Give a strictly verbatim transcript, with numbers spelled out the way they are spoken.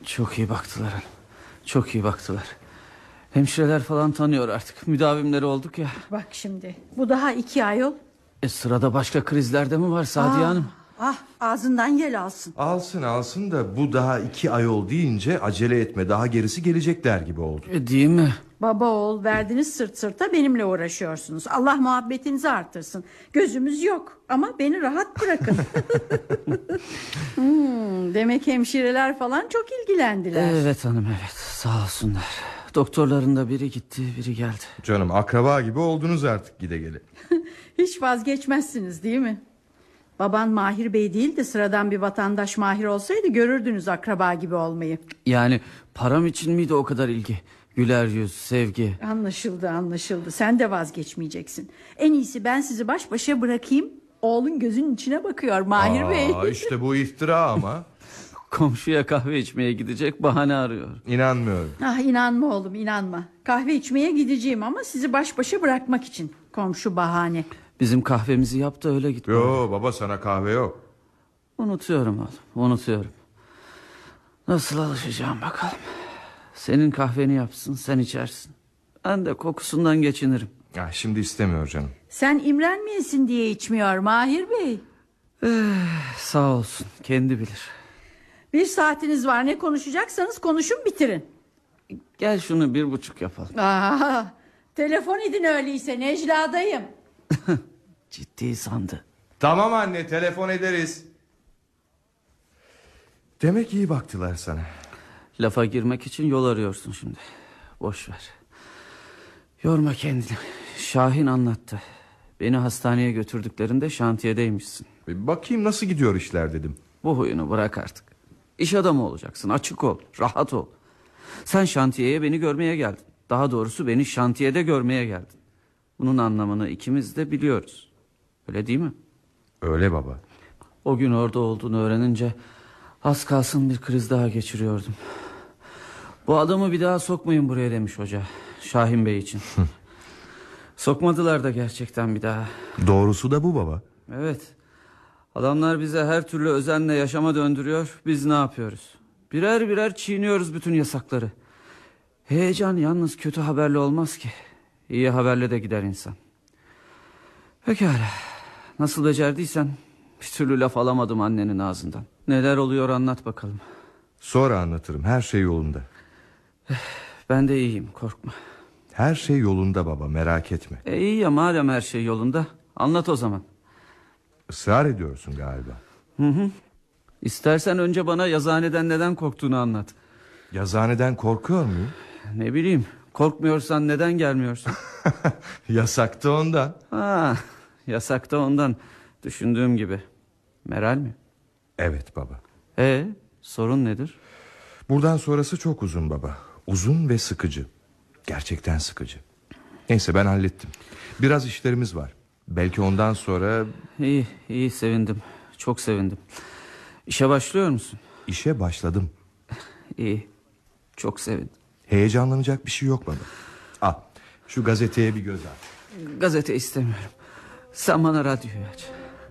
Çok iyi baktılar hanım. Çok iyi baktılar. Hemşireler falan tanıyor artık. Müdavimleri olduk ya. Bak şimdi bu daha iki ayol. E sırada başka krizlerde mi var Sadiye Aa, Hanım? Ah ağzından yel alsın. Alsın alsın da bu daha iki ayol deyince acele etme, daha gerisi gelecekler gibi oldu. E, değil mi? Baba oğul verdiniz sırt sırta benimle uğraşıyorsunuz. Allah muhabbetinizi artırsın. Gözümüz yok ama beni rahat bırakın. hmm, demek hemşireler falan çok ilgilendiler. Evet hanım, evet, sağ olsunlar. Doktorların da biri gitti biri geldi. Canım akraba gibi oldunuz artık gide gele. Hiç vazgeçmezsiniz değil mi? Baban Mahir Bey değil de sıradan bir vatandaş Mahir olsaydı görürdünüz akraba gibi olmayı. Yani param için miydi o kadar ilgi? Güler yüz, sevgi. Anlaşıldı anlaşıldı, sen de vazgeçmeyeceksin. En iyisi ben sizi baş başa bırakayım. Oğlun gözünün içine bakıyor Mahir Aa, Bey. İşte bu iftira ama. Komşuya kahve içmeye gidecek bahane arıyor. İnanmıyorum. Ah inanma oğlum inanma. Kahve içmeye gideceğim ama sizi baş başa bırakmak için. Komşu bahane. Bizim kahvemizi yap da öyle git. Yo baba, sana kahve yok. Unutuyorum oğlum, unutuyorum. Nasıl alışacağım bakalım. Senin kahveni yapsın, sen içersin. Ben de kokusundan geçinirim. Ya şimdi istemiyor canım. Sen imrenmeyesin diye içmiyor Mahir Bey. Eh, sağ olsun, kendi bilir. Bir saatiniz var, ne konuşacaksanız konuşun bitirin. Gel şunu bir buçuk yapalım. Aa, telefon edin öyleyse, Necla'dayım. Ciddi sandı. Tamam anne, telefon ederiz. Demek iyi baktılar sana. Lafa girmek için yol arıyorsun şimdi. Boş ver. Yorma kendini. Şahin anlattı. Beni hastaneye götürdüklerinde şantiyedeymişsin. Bir bakayım nasıl gidiyor işler dedim. Bu huyunu bırak artık. İş adamı olacaksın. Açık ol. Rahat ol. Sen şantiyeye beni görmeye geldin. Daha doğrusu beni şantiyede görmeye geldin. Bunun anlamını ikimiz de biliyoruz. Öyle değil mi? Öyle baba. O gün orada olduğunu öğrenince az kalsın bir kriz daha geçiriyordum. Bu adamı bir daha sokmayın buraya demiş hoca, Şahin Bey için. Sokmadılar da gerçekten bir daha. Doğrusu da bu baba. Evet. Adamlar bize her türlü özenle yaşama döndürüyor. Biz ne yapıyoruz? Birer birer çiğniyoruz bütün yasakları. Heyecan yalnız kötü haberle olmaz ki. İyi haberle de gider insan. Pekala. Nasıl becerdiysen bir türlü laf alamadım annenin ağzından. Neler oluyor anlat bakalım. Sonra anlatırım, her şey yolunda. Ben de iyiyim, korkma. Her şey yolunda baba, merak etme. E iyi ya, madem her şey yolunda anlat o zaman. Israr ediyorsun galiba. Hı hı. İstersen önce bana yazıhaneden neden korktuğunu anlat. Yazıhaneden korkuyor muyum? Ne bileyim, korkmuyorsan neden gelmiyorsun? Yasakta ondan. Ha, yasakta ondan. Düşündüğüm gibi. Meral mi? Evet baba. E sorun nedir? Buradan sonrası çok uzun baba. Uzun ve sıkıcı. Gerçekten sıkıcı. Neyse, ben hallettim. Biraz işlerimiz var. Belki ondan sonra... İyi, iyi, sevindim. Çok sevindim. İşe başlıyor musun? İşe başladım. İyi, çok sevindim. Heyecanlanacak bir şey yok baba. Al, şu gazeteye bir göz at. Gazete istemiyorum. Sen bana radyoyu aç.